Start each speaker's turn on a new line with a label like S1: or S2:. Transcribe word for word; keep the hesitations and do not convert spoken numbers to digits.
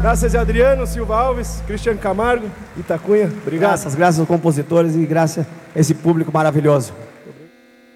S1: Graças a Adriano Silva Alves, Cristiano Camargo, Itacunha. Obrigado.
S2: Graças, graças aos compositores e graças a esse público maravilhoso.